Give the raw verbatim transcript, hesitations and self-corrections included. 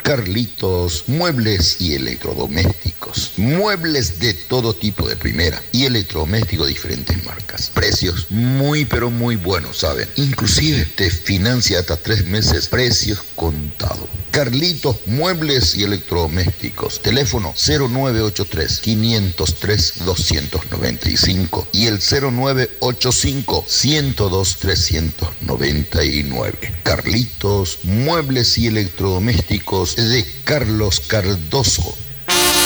Carlitos Muebles y Electrodomésticos. Muebles de todo tipo de primera y electrodomésticos de diferentes marcas. Precios muy pero muy buenos, ¿saben? Inclusive te financia hasta tres meses. Precios contados. Carlitos Muebles y Electrodomésticos. Teléfono cero nueve ocho tres, quinientos tres, doscientos noventa y cinco y el cero nueve ocho cinco, ciento dos, trescientos noventa y nueve. Carlitos Muebles y Electrodomésticos de Carlos Cardoso.